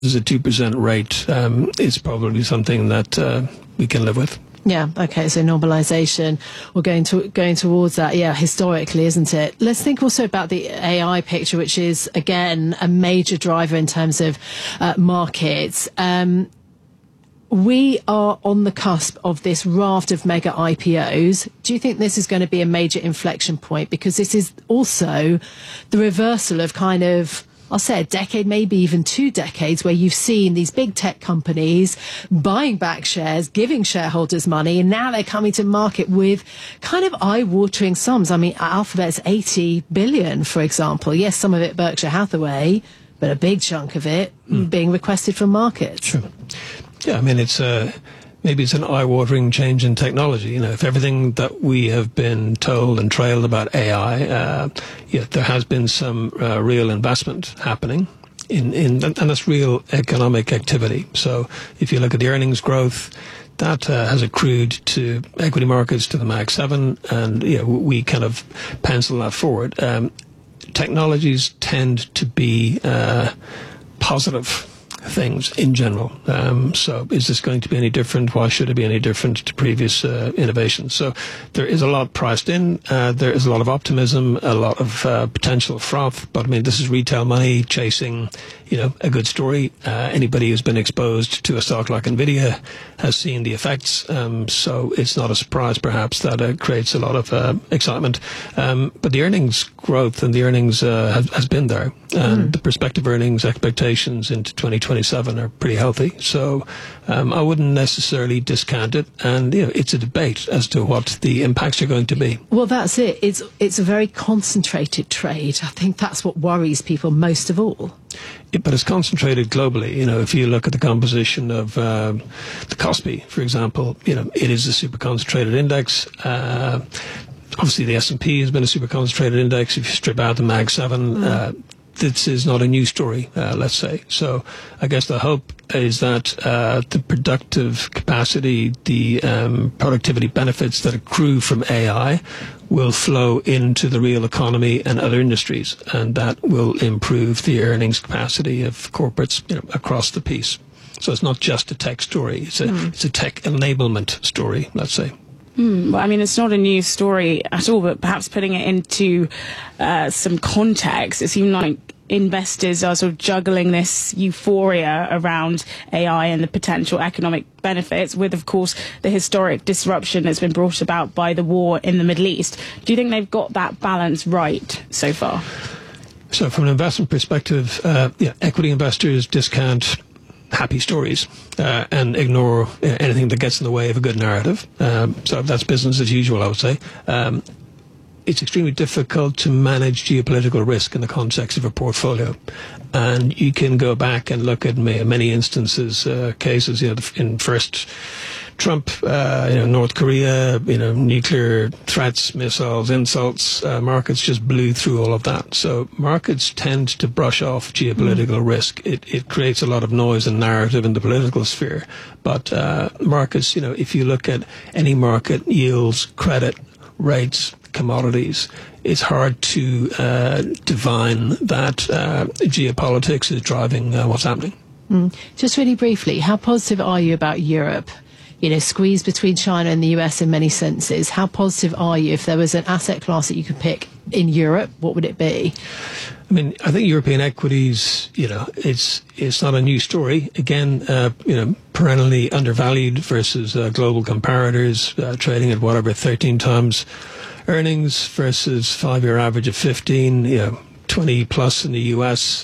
As a 2% rate is probably something that we can live with. Yeah, okay, so normalisation, or going towards that, yeah, historically, isn't it? Let's think also about the AI picture, which is, again, a major driver in terms of markets. We are on the cusp of this raft of mega IPOs. Do you think this is going to be a major inflection point? Because this is also the reversal of kind of, I'll say a decade, maybe even 2 decades, where you've seen these big tech companies buying back shares, giving shareholders money, and now they're coming to market with kind of eye-watering sums. I mean, Alphabet's 80 billion, for example. Yes, some of it Berkshire Hathaway, but a big chunk of it being requested from markets. Sure. Yeah, I mean, maybe it's an eye-watering change in technology. You know, if everything that we have been told and trailed about AI, there has been some real investment happening and that's real economic activity. So if you look at the earnings growth, that has accrued to equity markets, to the Mag 7, and we kind of pencil that forward. Technologies tend to be positive things in general. So is this going to be any different? Why should it be any different to previous innovations? So there is a lot priced in. There is a lot of optimism, a lot of potential froth. But I mean, this is retail money chasing, a good story. Anybody who's been exposed to a stock like Nvidia has seen the effects. So it's not a surprise, perhaps, that it creates a lot of excitement. But the earnings growth and the earnings has been there. And the prospective earnings expectations into 2027 are pretty healthy. So I wouldn't necessarily discount it. And it's a debate as to what the impacts are going to be. Well, that's it. It's a very concentrated trade. I think that's what worries people most of all. But it's concentrated globally. If you look at the composition of the Kospi, for example, it is a super concentrated index. Obviously, the S&P has been a super concentrated index. If you strip out the Mag 7, this is not a new story, let's say. So I guess the hope is that the productive capacity, the productivity benefits that accrue from AI will flow into the real economy and other industries, and that will improve the earnings capacity of corporates across the piece. So it's not just a tech story. It's a tech enablement story, let's say. Well, I mean, it's not a new story at all, but perhaps putting it into some context, it seemed like investors are sort of juggling this euphoria around AI and the potential economic benefits with, of course, the historic disruption that's been brought about by the war in the Middle East. Do you think they've got that balance right so far? So from an investment perspective, equity investors discount happy stories and ignore anything that gets in the way of a good narrative. So that's business as usual, I would say. It's extremely difficult to manage geopolitical risk in the context of a portfolio. And you can go back and look at many instances, cases, in first Trump, North Korea, nuclear threats, missiles, insults, markets just blew through all of that. So markets tend to brush off geopolitical risk. It creates a lot of noise and narrative in the political sphere. But markets, if you look at any market, yields, credit, rates, commodities, it's hard to divine that geopolitics is driving what's happening. Just really briefly, how positive are you about Europe? Squeezed between China and the US in many senses. How positive are you? If there was an asset class that you could pick in Europe, what would it be? I mean, I think European equities, it's not a new story. Again, perennially undervalued versus global comparators, trading at whatever, 13 times earnings versus 5-year average of 15, 20 plus in the US,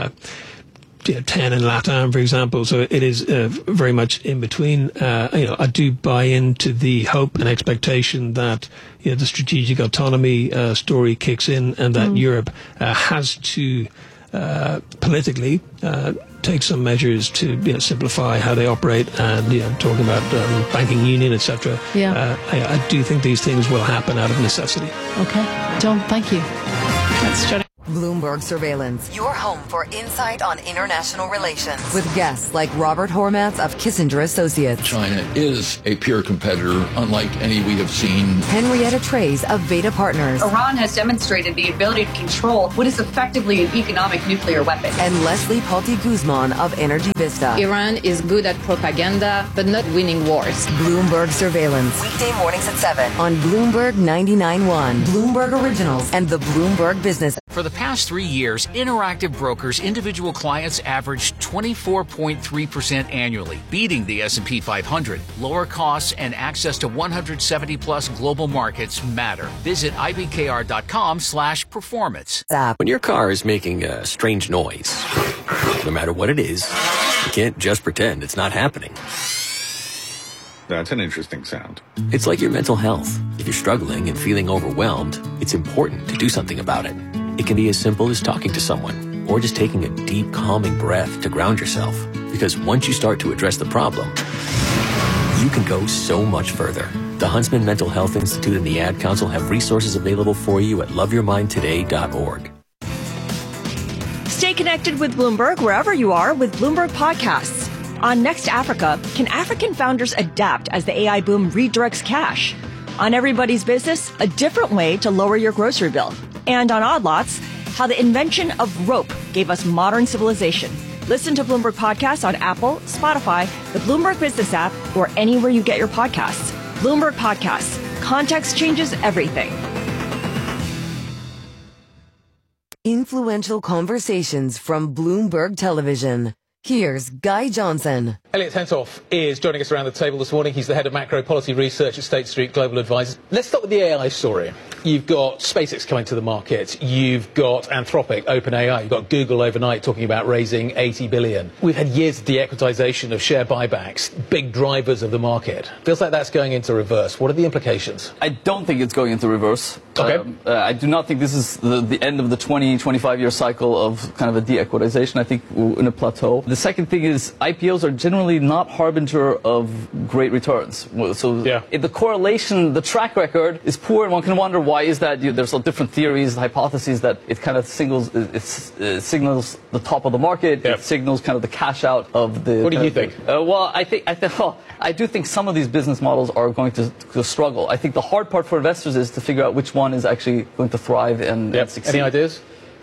10 in LATAM, for example. So it is very much in between. I do buy into the hope and expectation that the strategic autonomy story kicks in, and that Europe has to politically take some measures to simplify how they operate, and talking about banking union, etc. I do think these things will happen out of necessity. Okay, John, thank you. That's John. Bloomberg Surveillance, Your home for insight on international relations. with guests like Robert Hormats of Kissinger Associates, China is a peer competitor, unlike any we have seen. Henrietta Trays of Veda Partners, Iran has demonstrated the ability to control what is effectively an economic nuclear weapon. and Leslie Palti Guzman of Energy Vista. Iran is good at propaganda, but not winning wars. Bloomberg Surveillance Weekday mornings at 7. on Bloomberg 99.1, Bloomberg Originals, and the Bloomberg Business. For the past 3 years, Interactive Brokers individual clients averaged 24.3% annually, beating the S&P 500. Lower costs and access to 170-plus global markets matter. Visit ibkr.com/performance. When your car is making a strange noise, no matter what it is, you can't just pretend it's not happening. That's an interesting sound. It's like your mental health. If you're struggling and feeling overwhelmed, it's important to do something about it. It can be as simple as talking to someone or just taking a deep, calming breath to ground yourself. Because once you start to address the problem, you can go so much further. The Huntsman Mental Health Institute and the Ad Council have resources available for you at loveyourmindtoday.org. Stay connected with Bloomberg wherever you are with Bloomberg Podcasts. On Next Africa, can African founders adapt as the AI boom redirects cash? On Everybody's Business, a different way to lower your grocery bill. And on Odd Lots, how the invention of rope gave us modern civilization. Listen to Bloomberg Podcasts on Apple, Spotify, the Bloomberg Business app, or anywhere you get your podcasts. Bloomberg Podcasts. Context changes everything. Influential conversations from Bloomberg Television. Here's Guy Johnson. Elliot Hentoff is joining us around the table this morning. He's the head of macro policy research at State Street Global Advisors. Let's start with the AI story. You've got SpaceX coming to the market. You've got Anthropic, OpenAI. You've got Google overnight talking about raising $80 billion. We've had years of de-equitization of share buybacks, big drivers of the market. Feels like that's going into reverse. What are the implications? I don't think it's going into reverse. Okay. I do not think this is the end of the 20, 25-year cycle of kind of a de-equitization. I think we're in a plateau. The second thing is IPOs are generally not harbinger of great returns. So if the correlation, the track record is poor, and one can wonder why is that. There's different theories, hypotheses that it kind of signals the top of the market. It signals kind of the cash out of the. What do you think? I do think some of these business models are going to struggle. I think the hard part for investors is to figure out which one is actually going to thrive and succeed. Any ideas?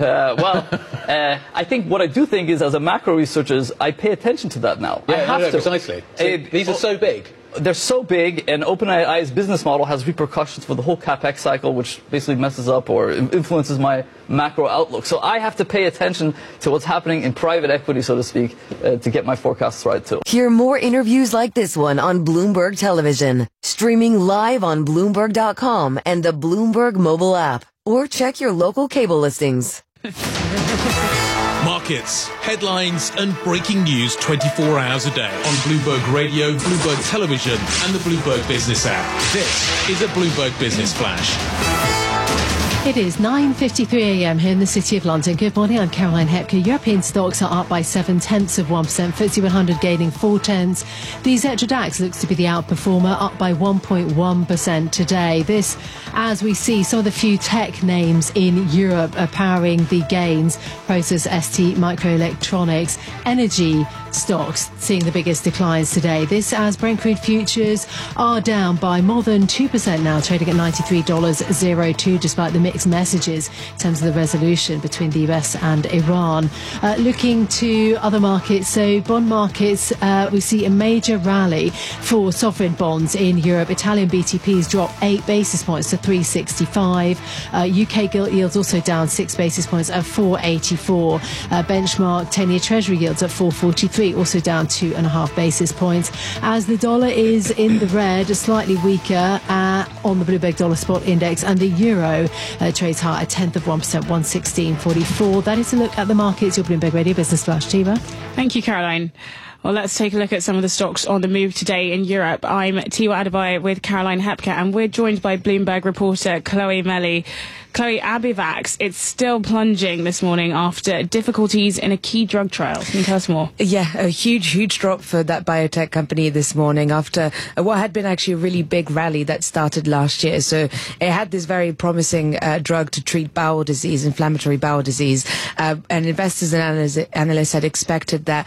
I think what I do think is, as a macro researcher, is I pay attention to that now. Yeah, I have to. Precisely. These are so big. They're so big, and OpenAI's business model has repercussions for the whole CapEx cycle, which basically messes up or influences my macro outlook. So I have to pay attention to what's happening in private equity, so to speak, to get my forecasts right, too. Hear more interviews like this one on Bloomberg Television, streaming live on Bloomberg.com and the Bloomberg mobile app, or check your local cable listings. Markets, headlines and breaking news 24 hours a day on Bloomberg Radio, Bloomberg Television and the Bloomberg Business app. This is a Bloomberg Business Flash. It is 9:53 a.m. here in the City of London. Good morning, I'm Caroline Hepker. European stocks are up by 0.7%. FTSE 100 gaining 0.4. The Xetra DAX looks to be the outperformer, up by 1.1% today. This, as we see, some of the few tech names in Europe are powering the gains. Prosus, ST, Microelectronics, energy stocks seeing the biggest declines today. This as Brent crude futures are down by more than 2% now, trading at $93.02, despite the mixed messages in terms of the resolution between the US and Iran. Looking to other markets, so bond markets, we see a major rally for sovereign bonds in Europe. Italian BTPs drop 8 basis points to 365. UK gilt yields also down 6 basis points at 484. Benchmark 10-year Treasury yields at 443. Also down 2.5 basis points, as the dollar is in the red, slightly weaker on the Bloomberg Dollar Spot Index, and the euro trades higher, 0.1%, 116.44. That is a look at the markets. Your Bloomberg Radio Business Flash. Tiva. Thank you, Caroline. Well, let's take a look at some of the stocks on the move today in Europe. I'm Tiwa Adebayo with Caroline Hepker, and we're joined by Bloomberg reporter Chloe Melly. Chloe, Abivax, it's still plunging this morning after difficulties in a key drug trial. Can you tell us more? Yeah, a huge drop for that biotech company this morning after what had been actually a really big rally that started last year. So it had this very promising drug to treat bowel disease, inflammatory bowel disease, and investors and analysts had expected that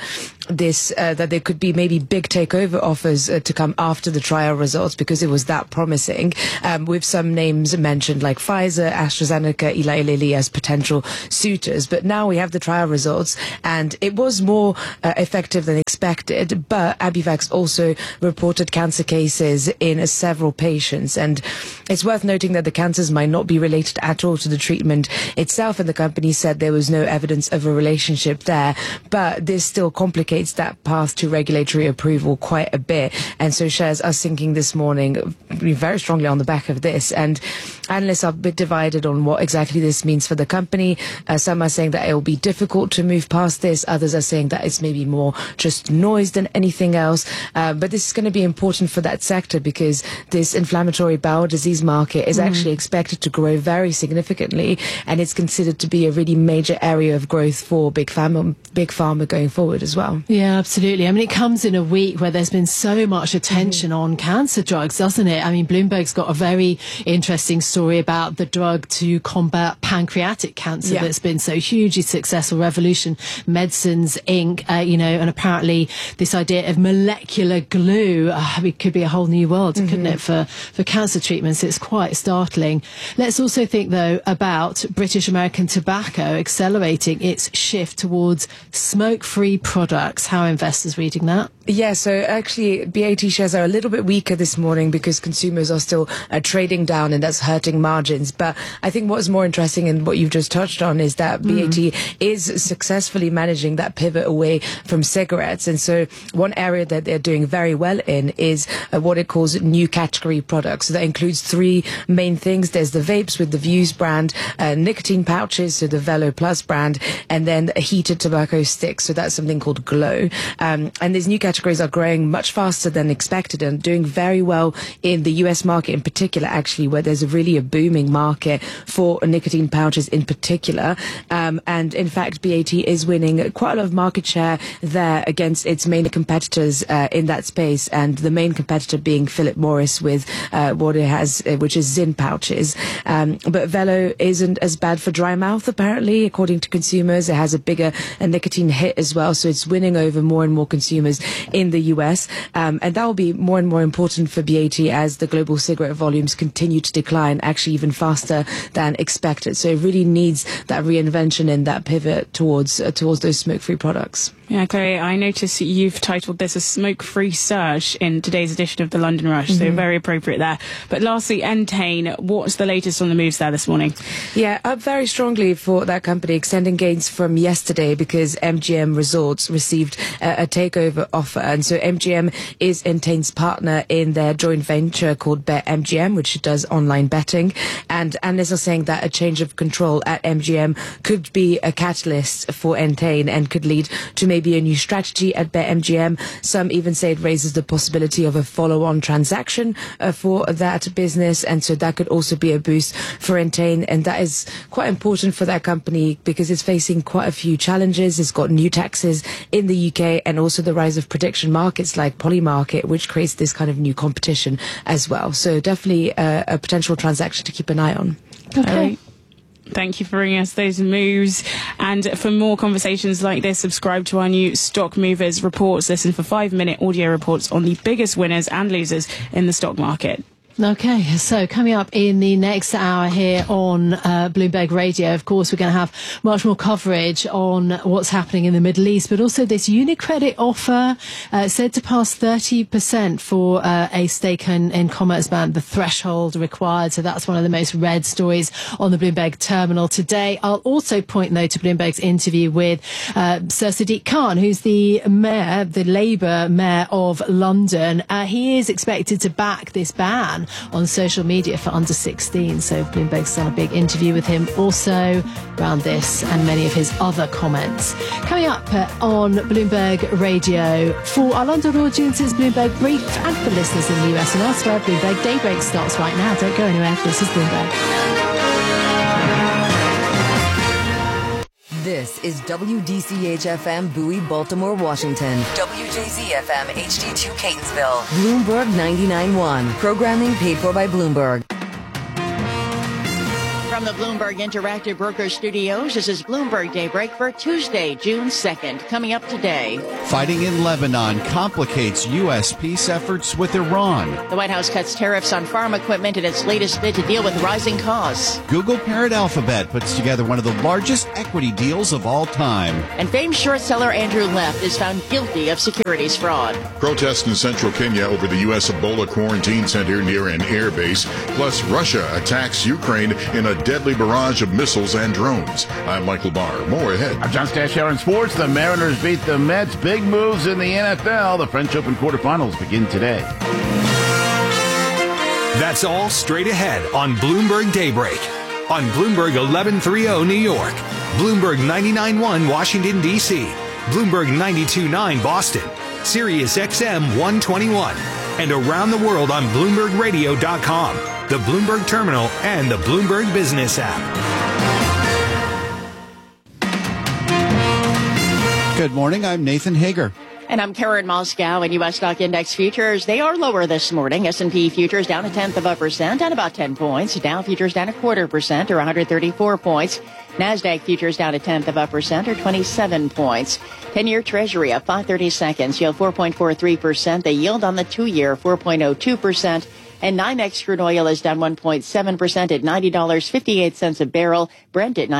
that there could be maybe big takeover offers to come after the trial results because it was that promising, with some names mentioned like Pfizer, AstraZeneca, Eli Lilly as potential suitors. But now we have the trial results and it was more effective than expected, but Abivax also reported cancer cases in several patients, and it's worth noting that the cancers might not be related at all to the treatment itself, and the company said there was no evidence of a relationship there, but this still complicates that path to regulatory approval quite a bit, and so shares are sinking this morning very strongly on the back of this, and analysts are a bit divided on what exactly this means for the company. Some are saying that it will be difficult to move past this, others are saying that it's maybe more just noise than anything else, but this is going to be important for that sector because this inflammatory bowel disease market is actually expected to grow very significantly, and it's considered to be a really major area of growth for big pharma going forward as well. Yeah, absolutely. I mean, it comes in a week where there's been so much attention on cancer drugs, doesn't it? I mean, Bloomberg's got a very interesting story about the drug to combat pancreatic cancer that's been so hugely successful. Revolution Medicines Inc., and apparently this idea of molecular glue, it could be a whole new world, couldn't it, for cancer treatments? It's quite startling. Let's also think, though, about British American Tobacco accelerating its shift towards smoke-free products. How are investors reading that? Yeah, so actually BAT shares are a little bit weaker this morning because consumers are still trading down, and that's hurting margins. But I think what's more interesting and what you've just touched on is that BAT is successfully managing that pivot away from cigarettes. And so one area that they're doing very well in is what it calls new category products. So that includes three main things. There's the vapes with the Vuse brand, nicotine pouches, so the Velo Plus brand, and then heated tobacco sticks. So that's something called Glow. And these new categories are growing much faster than expected and doing very well in the US market in particular, actually, where there's really a booming market for nicotine pouches in particular. And in fact, BAT is winning quite a lot of market share there against its main competitors in that space, and the main competitor being Philip Morris with what it has, which is Zyn pouches. But Velo isn't as bad for dry mouth, apparently, according to consumers. It has a bigger nicotine hit as well, so it's winning over more and more consumers in the US, and that will be more and more important for BAT as the global cigarette volumes continue to decline, actually even faster than expected. So it really needs that reinvention and that pivot towards those smoke-free products. Yeah, Chloe, I noticed you've titled this a smoke-free surge in today's edition of the London Rush, so very appropriate there. But lastly, Entain, what's the latest on the moves there this morning? Yeah, up very strongly for that company, extending gains from yesterday because MGM Resorts received a takeover offer. And so MGM is Entain's partner in their joint venture called BetMGM, which does online betting. And analysts are saying that a change of control at MGM could be a catalyst for Entain and could lead to maybe a new strategy at BetMGM. Some even say it raises the possibility of a follow-on transaction for that business, and so that could also be a boost for Entain, and that is quite important for that company because it's facing quite a few challenges. It's got new taxes in the UK and also the rise of prediction markets like Polymarket, which creates this kind of new competition as well. So definitely a potential transaction to keep an eye on. Okay. Thank you for bringing us those moves. And for more conversations like this, subscribe to our new Stock Movers reports. Listen for 5-minute audio reports on the biggest winners and losers in the stock market. Okay, so coming up in the next hour here on Bloomberg Radio, of course, we're going to have much more coverage on what's happening in the Middle East, but also this UniCredit offer said to pass 30% for a stake in Commerzbank, the threshold required. So that's one of the most read stories on the Bloomberg terminal today. I'll also point, though, to Bloomberg's interview with Sir Sadiq Khan, who's the mayor, the Labour mayor of London. He is expected to back this ban ban on social media for under 16. So Bloomberg's done a big interview with him also around this and many of his other comments. Coming up on Bloomberg Radio, for our London audiences, Bloomberg Brief, and for listeners in the US and elsewhere, Bloomberg Daybreak starts right now. Don't go anywhere. This is Bloomberg. This is WDCH-FM Bowie, Baltimore, Washington. WJZ-FM HD2 Catonsville. Bloomberg 99.1. Programming paid for by Bloomberg. From the Bloomberg Interactive Brokers Studios, this is Bloomberg Daybreak for Tuesday, June 2nd. Coming up today. Fighting in Lebanon complicates U.S. peace efforts with Iran. The White House cuts tariffs on farm equipment in its latest bid to deal with rising costs. Google parent Alphabet puts together one of the largest equity deals of all time. And famed short seller Andrew Left is found guilty of securities fraud. Protests in central Kenya over the U.S. Ebola quarantine center near an air base. Plus, Russia attacks Ukraine in a deadly barrage of missiles and drones. I'm Michael Barr. More ahead. I'm John Stashower in sports. The Mariners beat the Mets. Big moves in the NFL. The French Open quarterfinals begin today. That's all straight ahead on Bloomberg Daybreak. On Bloomberg 1130 New York, Bloomberg 99.1 Washington, D.C., Bloomberg 92.9 Boston, Sirius XM 121, and around the world on BloombergRadio.com, the Bloomberg Terminal, and the Bloomberg Business app. Good morning. I'm Nathan Hager. And I'm Karen Moscow. And U.S. stock index futures, they are lower this morning. S&P futures down 0.1%, down about 10 points. Dow futures down 0.25% or 134 points. NASDAQ futures down 0.1% or 27 points. 10-year Treasury up 5/30 seconds, yield 4.43%. The yield on the 2-year 4.02%. And NYMEX crude oil is down 1.7% at $90.58 a barrel. Brent at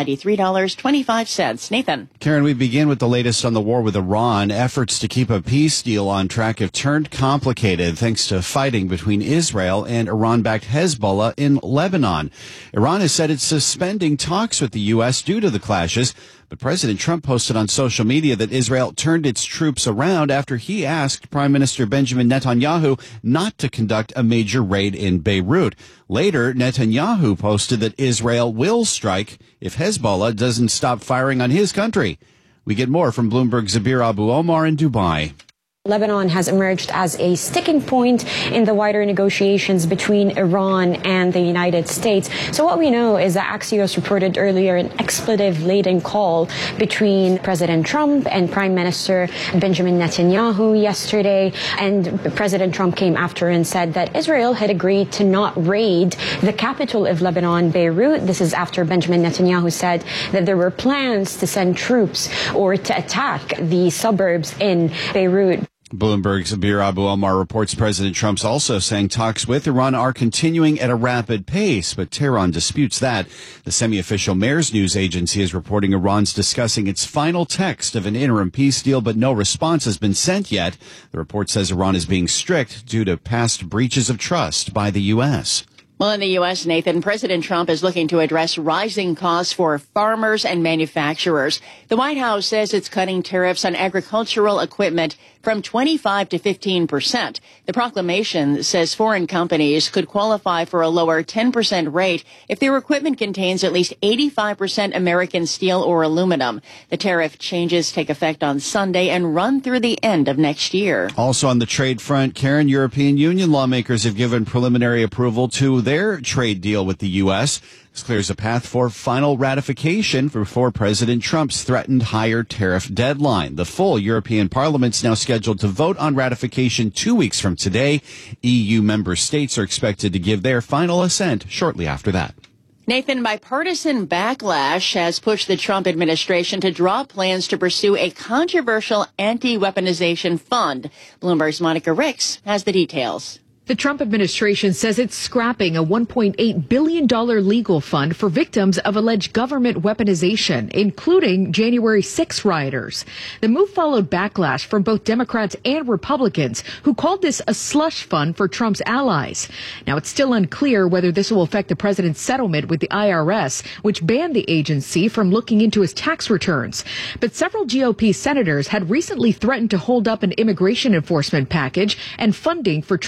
$93.25. Nathan. Karen, we begin with the latest on the war with Iran. Efforts to keep a peace deal on track have turned complicated thanks to fighting between Israel and Iran-backed Hezbollah in Lebanon. Iran has said it's suspending talks with the U.S. due to the clashes. But President Trump posted on social media that Israel turned its troops around after he asked Prime Minister Benjamin Netanyahu not to conduct a major raid in Beirut. Later, Netanyahu posted that Israel will strike if Hezbollah doesn't stop firing on his country. We get more from Bloomberg's Zabir Abu Omar in Dubai. Lebanon has emerged as a sticking point in the wider negotiations between Iran and the United States. So what we know is that Axios reported earlier an expletive-laden call between President Trump and Prime Minister Benjamin Netanyahu yesterday. And President Trump came after and said that Israel had agreed to not raid the capital of Lebanon, Beirut. This is after Benjamin Netanyahu said that there were plans to send troops or to attack the suburbs in Beirut. Bloomberg's Zabir Abu Omar reports President Trump's also saying talks with Iran are continuing at a rapid pace, but Tehran disputes that. The semi-official Mayor's News Agency is reporting Iran's discussing its final text of an interim peace deal, but no response has been sent yet. The report says Iran is being strict due to past breaches of trust by the U.S. Well, in the U.S., Nathan, President Trump is looking to address rising costs for farmers and manufacturers. The White House says it's cutting tariffs on agricultural equipment from 25 to 15%. The proclamation says foreign companies could qualify for a lower 10% rate if their equipment contains at least 85% American steel or aluminum. The tariff changes take effect on Sunday and run through the end of next year. Also on the trade front, Karen, European Union lawmakers have given preliminary approval to their trade deal with the U.S. This clears a path for final ratification before President Trump's threatened higher tariff deadline. The full European Parliament's now scheduled to vote on ratification 2 weeks from today. EU member states are expected to give their final assent shortly after that. Nathan, bipartisan backlash has pushed the Trump administration to drop plans to pursue a controversial anti-weaponization fund. Bloomberg's Monica Ricks has the details. The Trump administration says it's scrapping a $1.8 billion legal fund for victims of alleged government weaponization, including January 6 rioters. The move followed backlash from both Democrats and Republicans, who called this a slush fund for Trump's allies. Now, it's still unclear whether this will affect the president's settlement with the IRS, which banned the agency from looking into his tax returns. But several GOP senators had recently threatened to hold up an immigration enforcement package and funding for Trump's ballroom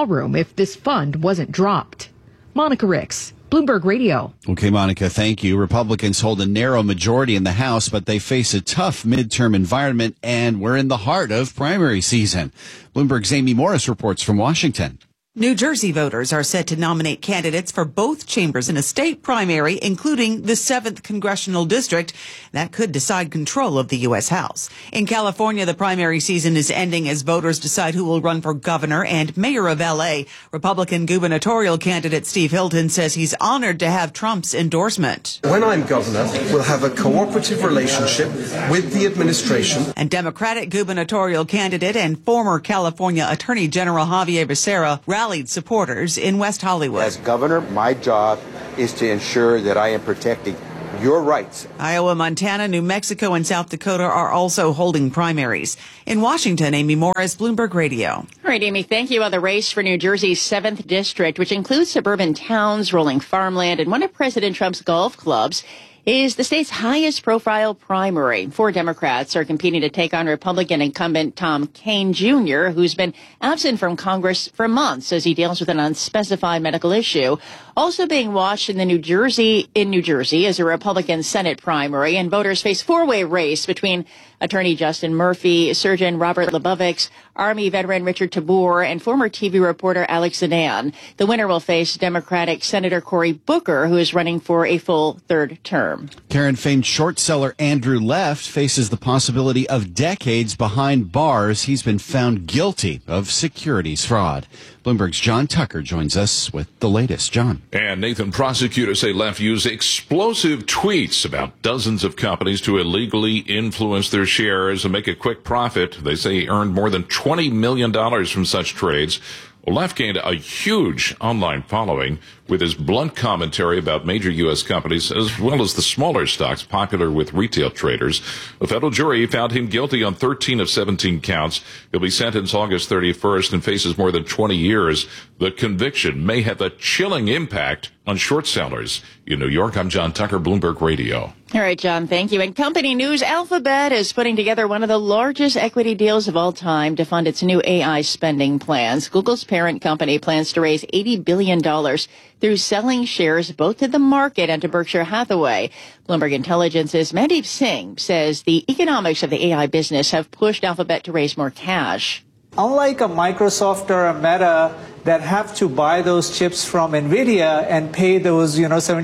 ballroom if this fund wasn't dropped. Monica Ricks, Bloomberg Radio. Okay, Monica, thank you. Republicans hold a narrow majority in the House, but they face a tough midterm environment, and we're in the heart of primary season. Bloomberg's Amy Morris reports from Washington. New Jersey voters are set to nominate candidates for both chambers in a state primary, including the 7th congressional district. That could decide control of the U.S. House. In California, the primary season is ending as voters decide who will run for governor and mayor of L.A. Republican gubernatorial candidate Steve Hilton says he's honored to have Trump's endorsement. When I'm governor, we'll have a cooperative relationship with the administration. And Democratic gubernatorial candidate and former California Attorney General Javier Becerra rallied supporters in West Hollywood. As governor, my job is to ensure that I am protecting your rights. Iowa, Montana, New Mexico, and South Dakota are also holding primaries. In Washington, Amy Morris, Bloomberg Radio. All right, Amy, thank you. On the race for New Jersey's 7th district, which includes suburban towns, rolling farmland, and one of President Trump's golf clubs, is the state's highest profile primary. 4 Democrats are competing to take on Republican incumbent Tom Kean Jr., who's been absent from Congress for months as he deals with an unspecified medical issue. Also being watched in New Jersey is a Republican Senate primary, and voters face 4-way race between Attorney Justin Murphy, Surgeon Robert Lebovics, Army veteran Richard Tabor, and former TV reporter Alex Zedan. The winner will face Democratic Senator Cory Booker, who is running for a full 3rd term. Karen famed short seller Andrew Left faces the possibility of decades behind bars. He's been found guilty of securities fraud. Bloomberg's John Tucker joins us with the latest. John. And Nathan, prosecutors say Left used explosive tweets about dozens of companies to illegally influence their shares and make a quick profit. They say he earned more than $20 million from such trades. Left gained a huge online following with his blunt commentary about major U.S. companies as well as the smaller stocks popular with retail traders. A federal jury found him guilty on 13 of 17 counts. He'll be sentenced August 31st and faces more than 20 years. The conviction may have a chilling impact on short sellers. In New York, I'm John Tucker, Bloomberg Radio. All right, John, thank you. And company news, Alphabet is putting together one of the largest equity deals of all time to fund its new AI spending plans. Google's parent company plans to raise $80 billion through selling shares both to the market and to Berkshire Hathaway. Bloomberg Intelligence's Mandeep Singh says the economics of the AI business have pushed Alphabet to raise more cash. Unlike a Microsoft or a Meta that have to buy those chips from NVIDIA and pay those,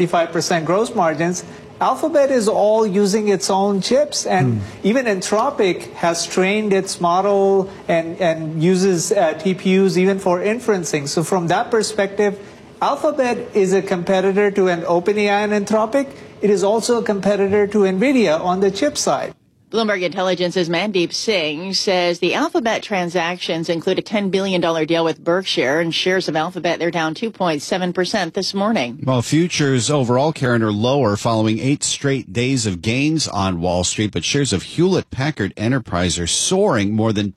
75% gross margins, Alphabet is all using its own chips, and even Anthropic has trained its model and uses TPUs even for inferencing. So from that perspective, Alphabet is a competitor to an OpenAI and Anthropic. It is also a competitor to NVIDIA on the chip side. Bloomberg Intelligence's Mandeep Singh says the Alphabet transactions include a $10 billion deal with Berkshire, and shares of Alphabet, they're down 2.7% this morning. Well, futures overall, Karen, are lower following 8 straight days of gains on Wall Street, but shares of Hewlett-Packard Enterprise are soaring more than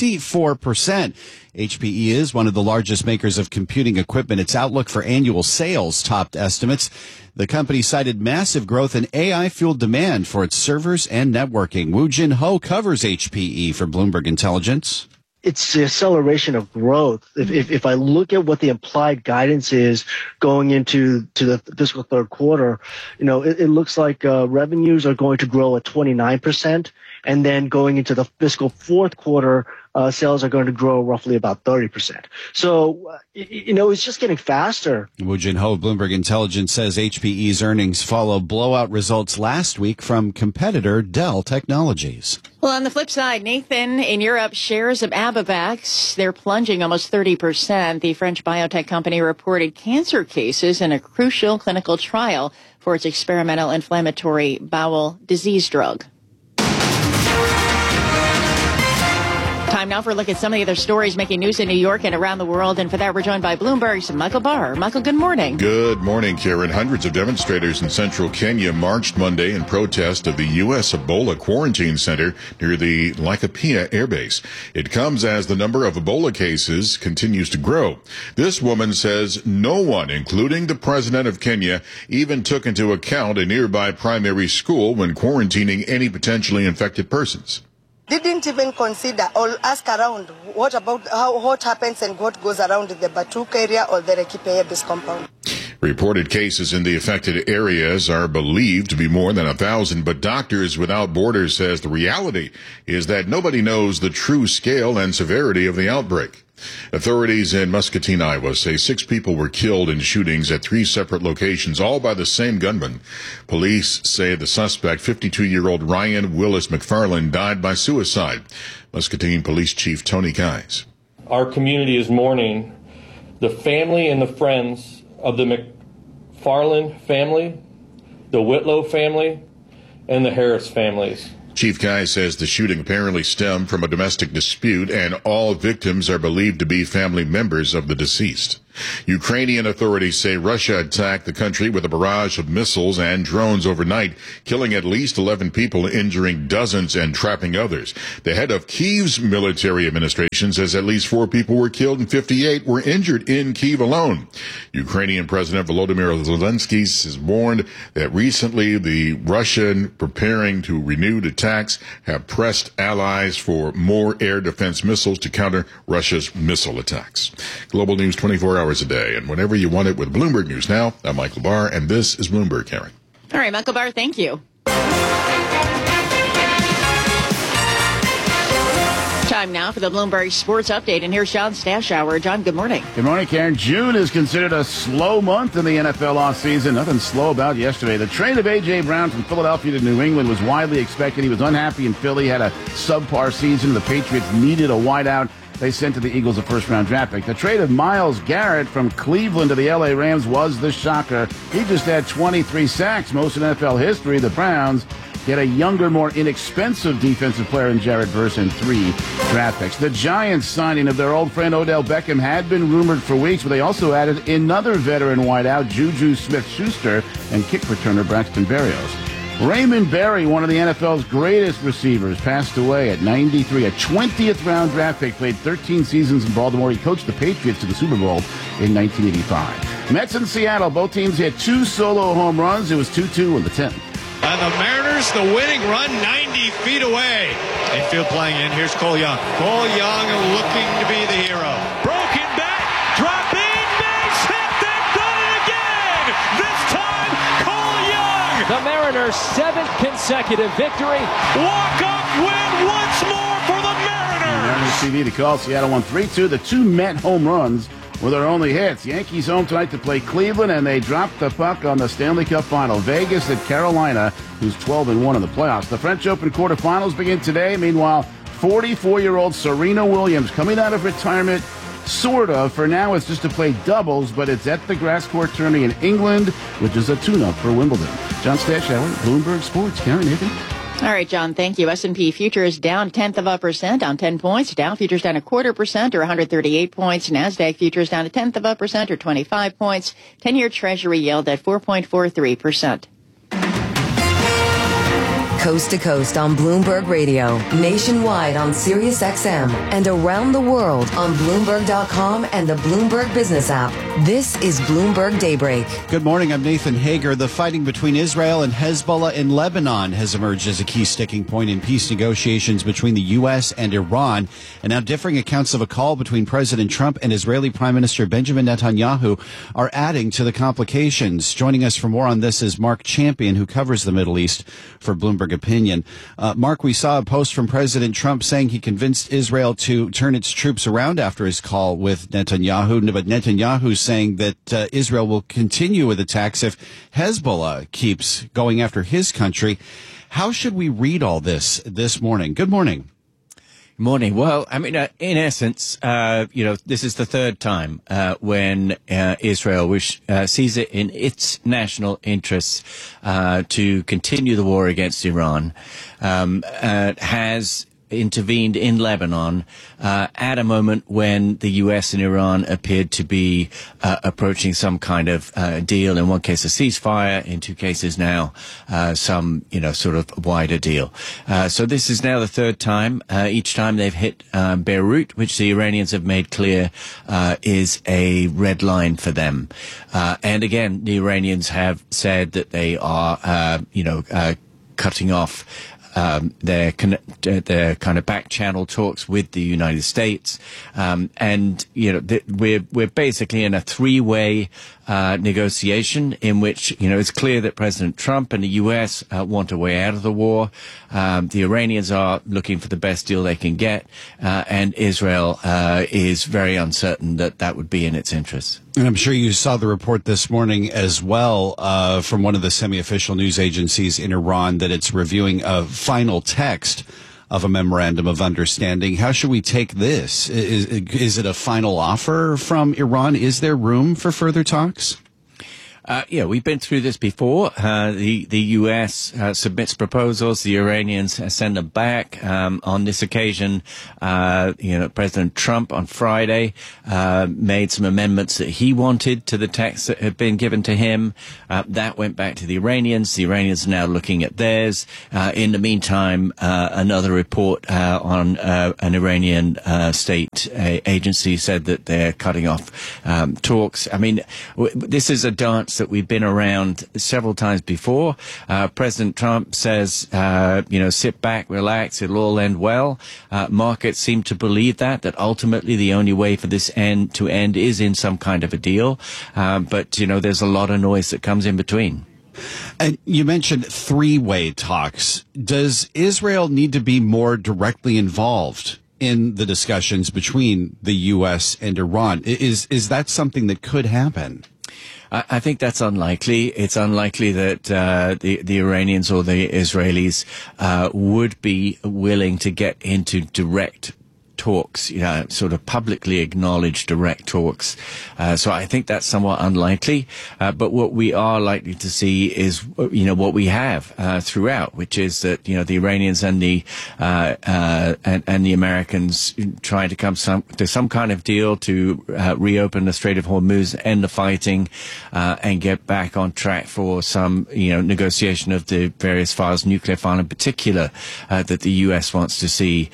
24%. HPE is one of the largest makers of computing equipment. Its outlook for annual sales topped estimates. The company cited massive growth in AI-fueled demand for its servers and networking. Woo Jin Ho covers HPE for Bloomberg Intelligence. It's the acceleration of growth. If I look at what the implied guidance is going into the fiscal third quarter, it looks like revenues are going to grow at 29%, and then going into the fiscal fourth quarter, sales are going to grow roughly about 30%. So, it's just getting faster. Woo Jin Ho of Bloomberg Intelligence says HPE's earnings follow blowout results last week from competitor Dell Technologies. Well, on the flip side, Nathan, in Europe, shares of Abivax, they're plunging almost 30%. The French biotech company reported cancer cases in a crucial clinical trial for its experimental inflammatory bowel disease drug. Time now for a look at some of the other stories making news in New York and around the world. And for that, we're joined by Bloomberg's Michael Barr. Michael, good morning. Good morning, Karen. Hundreds of demonstrators in central Kenya marched Monday in protest of the U.S. Ebola quarantine center near the Laikipia Air Base. It comes as the number of Ebola cases continues to grow. This woman says no one, including the president of Kenya, even took into account a nearby primary school when quarantining any potentially infected persons. didn't even consider or ask around what happens and what goes around the Batuk area or the Rekipeebis compound. Reported cases in the affected areas are believed to be more than 1,000, but Doctors Without Borders says the reality is that nobody knows the true scale and severity of the outbreak. Authorities in Muscatine, Iowa say 6 people were killed in shootings at 3 separate locations, all by the same gunman. Police say the suspect, 52-year-old Ryan Willis McFarland, died by suicide. Muscatine Police Chief Tony Keyes. Our community is mourning the family and the friends of the McFarland family, the Whitlow family, and the Harris families. Chief Keyes says the shooting apparently stemmed from a domestic dispute, and all victims are believed to be family members of the deceased. Ukrainian authorities say Russia attacked the country with a barrage of missiles and drones overnight, killing at least 11 people, injuring dozens, and trapping others. The head of Kyiv's military administration says at least 4 people were killed and 58 were injured in Kyiv alone. Ukrainian President Volodymyr Zelensky has warned that recently the Russian preparing to renewed attacks have pressed allies for more air defense missiles to counter Russia's missile attacks. Global News 24 hours a day, and whenever you want it with Bloomberg News Now. I'm Michael Barr, and this is Bloomberg, Karen. All right, Michael Barr, thank you. Time now for the Bloomberg Sports Update, and here's John Stashower. John, good morning. Good morning, Karen. June is considered a slow month in the NFL offseason. Nothing slow about yesterday. The trade of A.J. Brown from Philadelphia to New England was widely expected. He was unhappy in Philly, had a subpar season. The Patriots needed a wideout. They sent to the Eagles a first-round draft pick. The trade of Myles Garrett from Cleveland to the L.A. Rams was the shocker. He just had 23 sacks, most in NFL history. The Browns get a younger, more inexpensive defensive player in Jared Verse and 3 draft picks. The Giants' signing of their old friend Odell Beckham had been rumored for weeks, but they also added another veteran wideout, Juju Smith-Schuster, and kick returner Braxton Berrios. Raymond Berry, one of the NFL's greatest receivers, passed away at 93, a 20th-round draft pick, played 13 seasons in Baltimore. He coached the Patriots to the Super Bowl in 1985. Mets and Seattle, both teams hit 2 solo home runs. It was 2-2 in the 10th. And the Mariners, the winning run 90 feet away. Infield playing in. Here's Cole Young. Cole Young looking to be the hero. Broken back, dropping, base hit, they've done it again. This time, Cole Young. The Mariners' 7th consecutive victory. Walk-off win once more for the Mariners. Mariners TV to call. Seattle won 3-2. The 2 Met home runs were their only hits. Yankees home tonight to play Cleveland, and they dropped the puck on the Stanley Cup final. Vegas at Carolina, who's 12-1 in the playoffs. The French Open quarterfinals begin today. Meanwhile, 44-year-old Serena Williams coming out of retirement, sort of. For now, it's just to play doubles, but it's at the grass court tourney in England, which is a tune-up for Wimbledon. John Stashower, Bloomberg Sports. Karen, Nathan. All right, John, thank you. S&P futures down 0.1%, down 10 points. Dow futures down 0.25% or 138 points. NASDAQ futures down 0.1% or 25 points. 10-year Treasury yield at 4.43%. Coast to coast on Bloomberg Radio, nationwide on Sirius XM, and around the world on Bloomberg.com and the Bloomberg Business app. This is Bloomberg Daybreak. Good morning, I'm Nathan Hager. The fighting between Israel and Hezbollah in Lebanon has emerged as a key sticking point in peace negotiations between the U.S. and Iran. And now differing accounts of a call between President Trump and Israeli Prime Minister Benjamin Netanyahu are adding to the complications. Joining us for more on this is Mark Champion, who covers the Middle East for Bloomberg Opinion. Mark, we saw a post from President Trump saying he convinced Israel to turn its troops around after his call with Netanyahu, but Netanyahu's saying that Israel will continue with attacks if Hezbollah keeps going after his country. How should we read all this morning? Good morning. Morning. Well, I mean, in essence, this is the third time when Israel sees it in its national interests to continue the war against Iran, has intervened in Lebanon at a moment when the U.S. and Iran appeared to be approaching some kind of deal. In one case, a ceasefire. In 2 cases now, some sort of wider deal. So this is now the third time. Each time they've hit Beirut, which the Iranians have made clear is a red line for them. And again, the Iranians have said that they are, cutting off their kind of back channel talks with the United States, and we're basically in a three-way negotiation in which it's clear that President Trump and the U.S. want a way out of the war. The Iranians are looking for the best deal they can get, and Israel is very uncertain that would be in its interests. And I'm sure you saw the report this morning as well from one of the semi-official news agencies in Iran that it's reviewing a final text of a memorandum of understanding. How should we take this? Is it a final offer from Iran? Is there room for further talks? We've been through this before. The U.S. Submits proposals. The Iranians send them back. On this occasion, President Trump on Friday made some amendments that he wanted to the text that had been given to him. That went back to the Iranians. The Iranians are now looking at theirs. In the meantime, another report on an Iranian state agency said that they're cutting off talks. I mean, this is a dance that we've been around several times before. President Trump says, sit back, relax, it'll all end well. Markets seem to believe that ultimately the only way for this to end is in some kind of a deal. But there's a lot of noise that comes in between. And you mentioned three-way talks. Does Israel need to be more directly involved in the discussions between the U.S. and Iran? Is that something that could happen? I think that's unlikely. It's unlikely that the Iranians or the Israelis would be willing to get into direct talks, sort of publicly acknowledged direct talks. So I think that's somewhat unlikely. But what we are likely to see is, what we have throughout, which is that the Iranians and the Americans trying to come to some kind of deal to reopen the Strait of Hormuz, end the fighting, and get back on track for some negotiation of the various files, nuclear file in particular, that the U.S. wants to see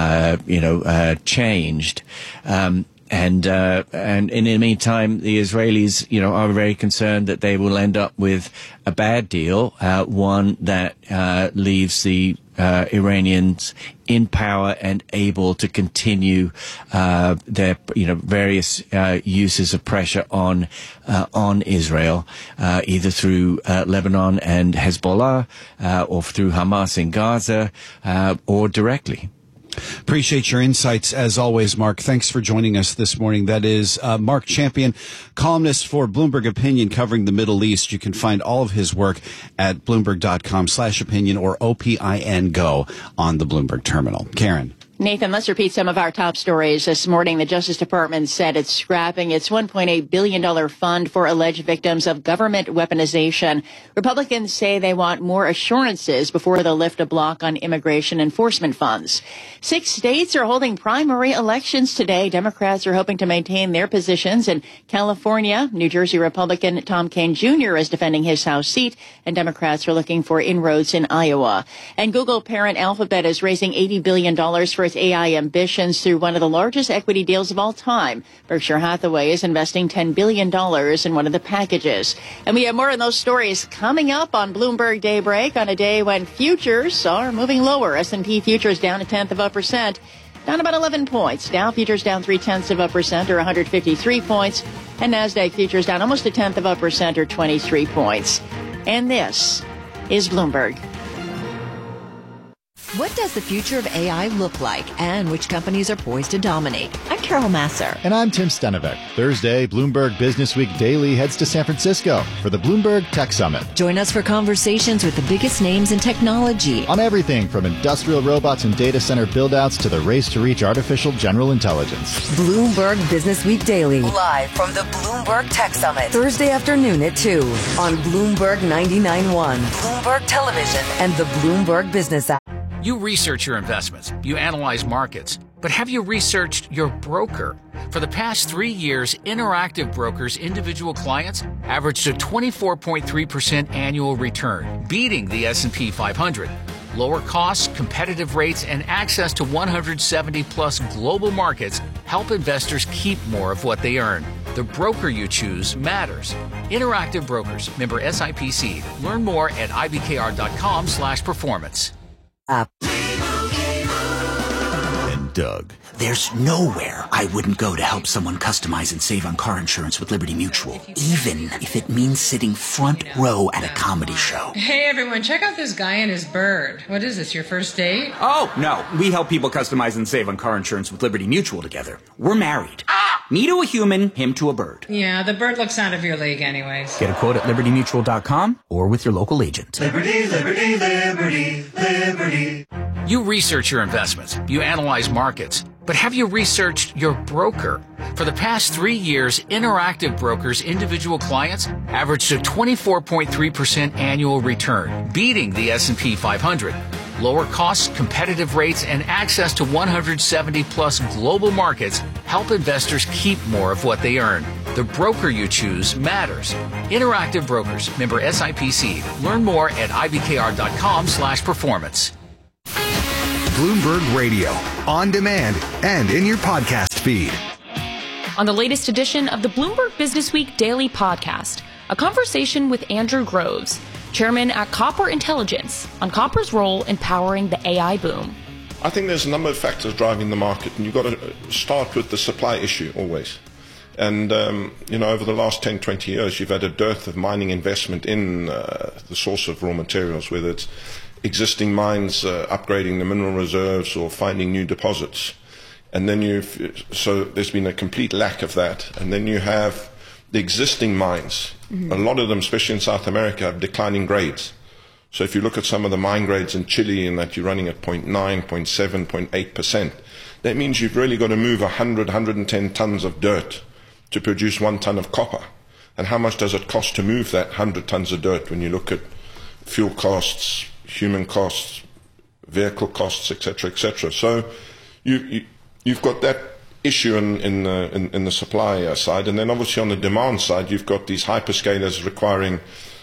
changed. And in the meantime, the Israelis, are very concerned that they will end up with a bad deal, one that leaves the Iranians in power and able to continue their various uses of pressure on Israel, either through Lebanon and Hezbollah, or through Hamas in Gaza, or directly. Appreciate your insights as always, Mark. Thanks for joining us this morning. That is Mark Champion, columnist for Bloomberg Opinion covering the Middle East. You can find all of his work at Bloomberg.com/opinion or OPIN Go on the Bloomberg terminal. Karen. Nathan, let's repeat some of our top stories. This morning, the Justice Department said it's scrapping its $1.8 billion fund for alleged victims of government weaponization. Republicans say they want more assurances before they'll lift a block on immigration enforcement funds. 6 states are holding primary elections today. Democrats are hoping to maintain their positions. In California, New Jersey Republican Tom Kean Jr. is defending his House seat, and Democrats are looking for inroads in Iowa. And Google parent Alphabet is raising $80 billion for its AI ambitions through one of the largest equity deals of all time. Berkshire Hathaway is investing $10 billion in one of the packages. And we have more on those stories coming up on Bloomberg Daybreak on a day when futures are moving lower. S&P futures down 0.1%, down about 11 points. Dow futures down 0.3% or 153 points. And NASDAQ futures down almost 0.1% or 23 points. And this is Bloomberg. What does the future of AI look like, and which companies are poised to dominate? I'm Carol Masser. And I'm Tim Stenevec. Thursday, Bloomberg Business Week Daily heads to San Francisco for the Bloomberg Tech Summit. Join us for conversations with the biggest names in technology. On everything from industrial robots and data center build-outs to the race to reach artificial general intelligence. Bloomberg Business Week Daily. Live from the Bloomberg Tech Summit. Thursday afternoon at 2 on Bloomberg 99.1. Bloomberg Television. And the Bloomberg Business app. You research your investments, you analyze markets, but have you researched your broker? For the past 3 years, Interactive Brokers' individual clients averaged a 24.3% annual return, beating the S&P 500. Lower costs, competitive rates, and access to 170-plus global markets help investors keep more of what they earn. The broker you choose matters. Interactive Brokers, member SIPC. Learn more at ibkr.com/performance. app. And Doug. There's nowhere I wouldn't go to help someone customize and save on car insurance with Liberty Mutual, even if it means sitting front row at a comedy show. Hey everyone, check out this guy and his bird. What is this, your first date? Oh, no. We help people customize and save on car insurance with Liberty Mutual together. We're married. Me to a human, him to a bird. Yeah, the bird looks out of your league anyways. Get a quote at libertymutual.com or with your local agent. Liberty, liberty, liberty, liberty. You research your investments. You analyze markets. But have you researched your broker? For the past 3 years, Interactive Brokers' individual clients averaged a 24.3% annual return, beating the S&P 500. Lower costs, competitive rates, and access to 170-plus global markets help investors keep more of what they earn. The broker you choose matters. Interactive Brokers, member SIPC. Learn more at ibkr.com/performance. Bloomberg Radio, on demand and in your podcast feed. On the latest edition of the Bloomberg Businessweek Daily Podcast, a conversation with Andrew Groves, chairman at Copper Intelligence, on Copper's role in powering the AI boom. I think there's a number of factors driving the market, and you've got to start with the supply issue always. And, over the last 10, 20 years, you've had a dearth of mining investment in the source of raw materials, whether it's existing mines upgrading the mineral reserves or finding new deposits. And then so there's been a complete lack of that. And then you have the existing mines. Mm-hmm. A lot of them, especially in South America, have declining grades. So if you look at some of the mine grades in Chile and that you're running at 0.9, 0.7, 0.8%, that means you've really got to move 100, 110 tons of dirt to produce 1 ton of copper. And how much does it cost to move that 100 tons of dirt when you look at fuel costs, human costs, vehicle costs, etc., etc. So you've got that issue in the supply side, and then obviously on the demand side, you've got these hyperscalers requiring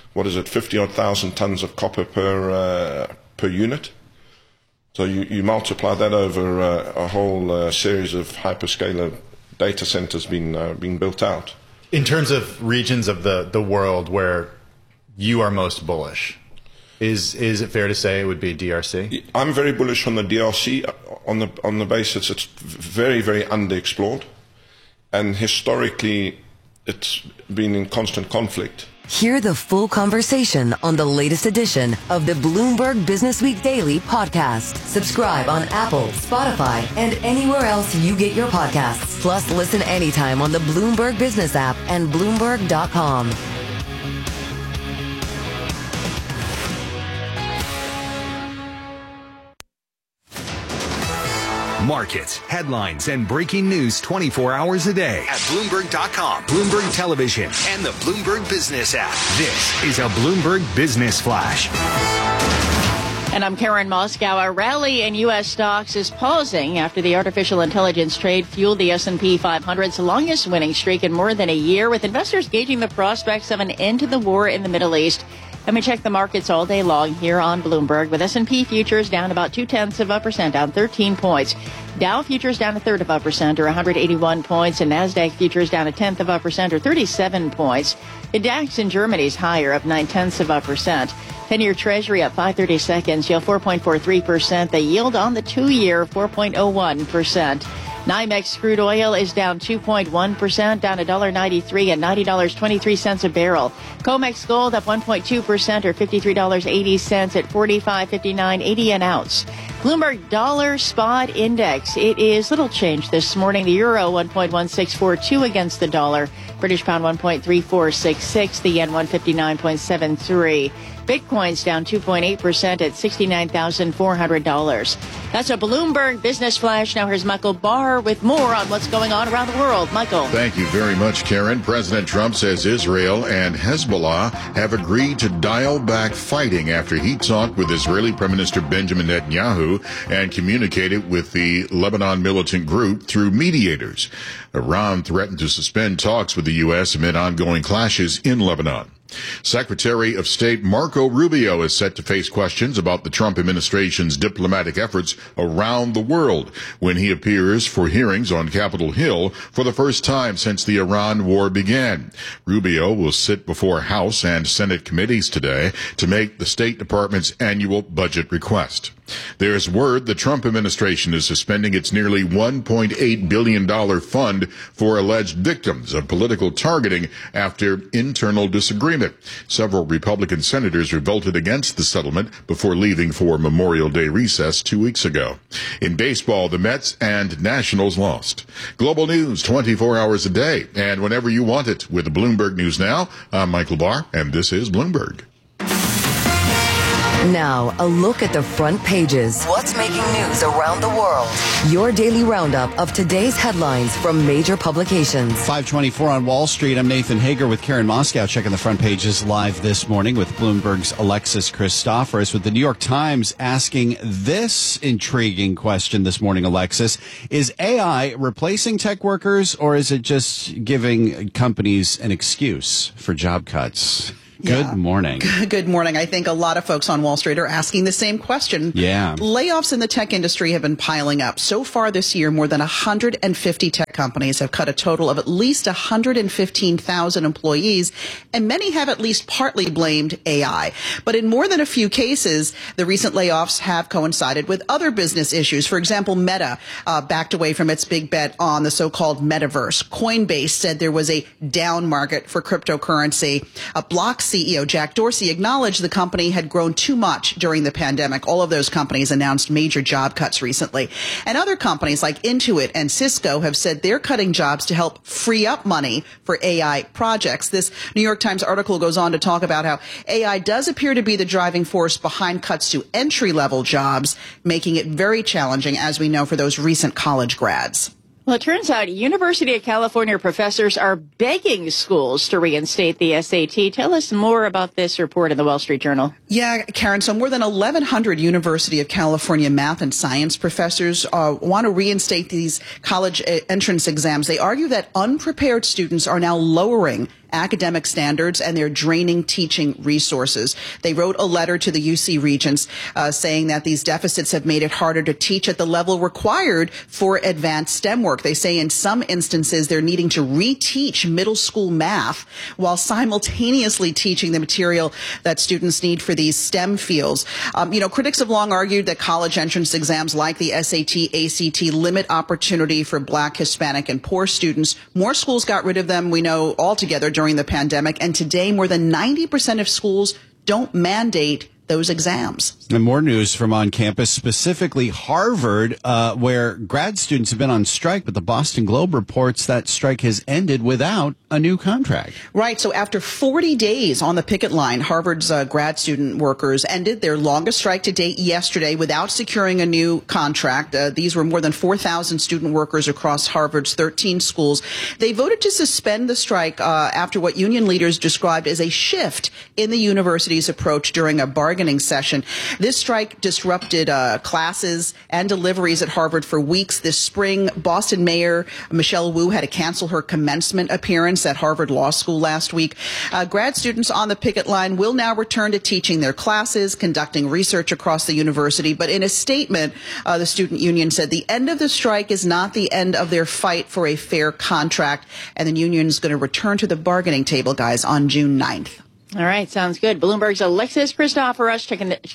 50,000 tons of copper per unit. So you multiply that over a whole series of hyperscaler data centers being built out. In terms of regions of the world where you are most bullish, is it fair to say it would be DRC? I'm very bullish on the DRC on the basis it's very, very underexplored, and historically it's been in constant conflict. Hear the full conversation on the latest edition of the Bloomberg Businessweek Daily Podcast. Subscribe on Apple, Spotify, and anywhere else you get your podcasts. Plus, listen anytime on the Bloomberg Business app and Bloomberg.com. Markets, headlines, and breaking news 24 hours a day at Bloomberg.com, Bloomberg Television, and the Bloomberg Business app. This is a Bloomberg Business Flash. And I'm Karen Moskow. A rally in U.S. stocks is pausing after the artificial intelligence trade fueled the S&P 500's longest winning streak in more than a year, with investors gauging the prospects of an end to the war in the Middle East. And we check the markets all day long here on Bloomberg, with S&P futures down about 0.2%, down 13 points. Dow futures down 0.3%, or 181 points, and NASDAQ futures down 0.1%, or 37 points. The DAX in Germany is higher, up 0.9%. 10-year Treasury up 5/30 seconds, yield 4.43%. The yield on the 2-year 4.01%. NYMEX crude oil is down 2.1%, down $1.93 at $90.23 a barrel. COMEX gold up 1.2%, or $53.80 at $45.59.80 an ounce. Bloomberg Dollar Spot Index, it is little change this morning. The euro 1.1642 against the dollar. British pound 1.3466. The yen 159.73. Bitcoin's down 2.8% at $69,400. That's a Bloomberg Business Flash. Now here's Michael Barr with more on what's going on around the world. Michael. Thank you very much, Karen. President Trump says Israel and Hezbollah have agreed to dial back fighting after he talked with Israeli Prime Minister Benjamin Netanyahu and communicated with the Lebanon militant group through mediators. Iran threatened to suspend talks with the U.S. amid ongoing clashes in Lebanon. Secretary of State Marco Rubio is set to face questions about the Trump administration's diplomatic efforts around the world when he appears for hearings on Capitol Hill for the first time since the Iran war began. Rubio will sit before House and Senate committees today to make the State Department's annual budget request. There's word the Trump administration is suspending its nearly $1.8 billion fund for alleged victims of political targeting after internal disagreement. Several Republican senators voted against the settlement before leaving for Memorial Day recess 2 weeks ago. In baseball, the Mets and Nationals lost. Global news 24 hours a day and whenever you want it with Bloomberg News Now. I'm Michael Barr, and this is Bloomberg. Now, a look at the front pages. What's making news around the world? Your daily roundup of today's headlines from major publications. 5:24 on Wall Street. I'm Nathan Hager with Karen Moscow checking the front pages live this morning with Bloomberg's Alexis Christoforous, with the New York Times asking this intriguing question this morning, Alexis. Is AI replacing tech workers, or is it just giving companies an excuse for job cuts? Good morning. Good morning. I think a lot of folks on Wall Street are asking the same question. Yeah. Layoffs in the tech industry have been piling up. So far this year, more than 150 tech companies have cut a total of at least 115,000 employees, and many have at least partly blamed AI. But in more than a few cases, the recent layoffs have coincided with other business issues. For example, Meta backed away from its big bet on the so-called metaverse. Coinbase said there was a down market for cryptocurrency. Block CEO Jack Dorsey acknowledged the company had grown too much during the pandemic. All of those companies announced major job cuts recently. And other companies like Intuit and Cisco have said they're cutting jobs to help free up money for AI projects. This New York Times article goes on to talk about how AI does appear to be the driving force behind cuts to entry-level jobs, making it very challenging, as we know, for those recent college grads. Well, it turns out University of California professors are begging schools to reinstate the SAT. Tell us more about this report in the Wall Street Journal. Yeah, Karen, so more than 1,100 University of California math and science professors want to reinstate these college entrance exams. They argue that unprepared students are now lowering academic standards and they're draining teaching resources. They wrote a letter to the UC Regents saying that these deficits have made it harder to teach at the level required for advanced STEM work. They say in some instances they're needing to reteach middle school math while simultaneously teaching the material that students need for these STEM fields. Critics have long argued that college entrance exams like the SAT, ACT limit opportunity for Black, Hispanic, and poor students. More schools got rid of them, we know, altogether during the pandemic, and today more than 90% of schools don't mandate those exams. And more news from on campus, specifically Harvard, where grad students have been on strike, but the Boston Globe reports that strike has ended without a new contract. Right. So after 40 days on the picket line, Harvard's grad student workers ended their longest strike to date yesterday without securing a new contract. These were more than 4,000 student workers across Harvard's 13 schools. They voted to suspend the strike after what union leaders described as a shift in the university's approach during a bargaining session. This strike disrupted classes and deliveries at Harvard for weeks this spring. Boston Mayor Michelle Wu had to cancel her commencement appearance at Harvard Law School last week. Grad students on the picket line will now return to teaching their classes, conducting research across the university. But in a statement, the student union said the end of the strike is not the end of their fight for a fair contract, and the union is going to return to the bargaining table, guys, on June 9th. All right, sounds good. Bloomberg's Alexis Christoforous